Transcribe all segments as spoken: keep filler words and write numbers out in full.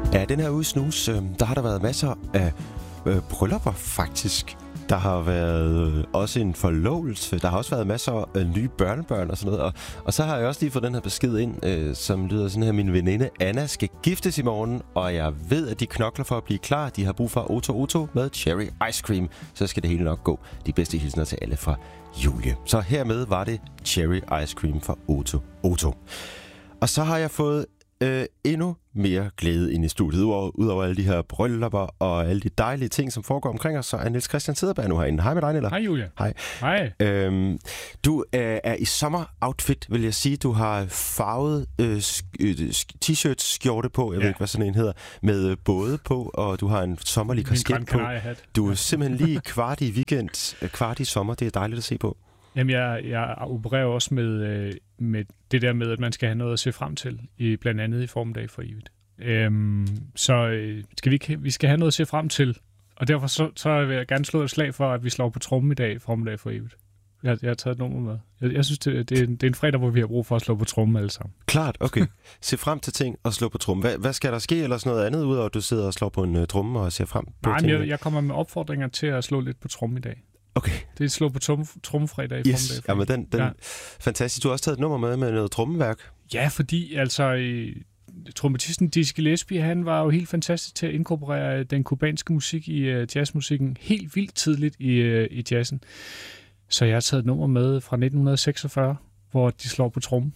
Ja, den her uge snus, øh, der har der været masser af øh, bryllupper faktisk. Der har været øh, også en forlovelse. Der har også været masser af øh, nye børnebørn og sådan noget. Og, og så har jeg også lige fået den her besked ind, øh, som lyder sådan her. Min veninde Anna skal giftes i morgen, og jeg ved, at de knokler for at blive klar. De har brug for Otto Otto med cherry ice cream. Så skal det hele nok gå. De bedste hilsner til alle fra Julie. Så hermed var det cherry ice cream fra Otto Otto. Og så har jeg fået øh, endnu mere glæde ind i studiet. Udover, udover alle de her bryllupper og alle de dejlige ting, som foregår omkring os, så er Niels Christian Cederberg nu herinde. Hej med dig, Niels. Hej, Julia. Hej. Hej. Øhm, du øh, er i sommeroutfit, vil jeg sige. Du har farvet øh, sk- t-shirt skjorte på, jeg ja. ved ikke, hvad sådan en hedder, med øh, både på, og du har en sommerlig kasket på. Du er simpelthen lige kvart i weekend, kvart i sommer. Det er dejligt at se på. Jamen, jeg, jeg opererer også med, øh, med det der med, at man skal have noget at se frem til, i, blandt andet i Formiddag for evigt. Øhm, så øh, skal vi, ikke, vi skal have noget at se frem til, og derfor så, så vil jeg gerne slå et slag for, at vi slår på trommen i dag i Formiddag for evigt. Jeg, jeg har taget et nummer med. Jeg, jeg synes, det, det, er en, det er en fredag, hvor vi har brug for at slå på trommen alle sammen. Klart, okay. Se frem til ting og slå på trommen. Hvad, hvad skal der ske, eller sådan noget andet, udover at du sidder og slår på en uh, tromme og ser frem på Nej, ting? jeg, jeg kommer med opfordringer til at slå lidt på trommen i dag. Okay. Det er slå på trommefredag i yes. Formiddag. Ja, men den, den ja. Fantastisk. Du har også taget et nummer med med noget trommeværk. Ja, fordi altså trompetisten Dizzy Gillespie, han var jo helt fantastisk til at inkorporere den kubanske musik i uh, jazzmusikken helt vildt tidligt i, uh, i jazzen. Så jeg har taget et nummer med fra nitten seksogfyrre, hvor de slår på trommen.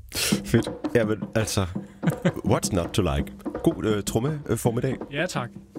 Fedt. Jamen, altså, what's not to like? God uh, tromme uh, formiddag. Ja, tak.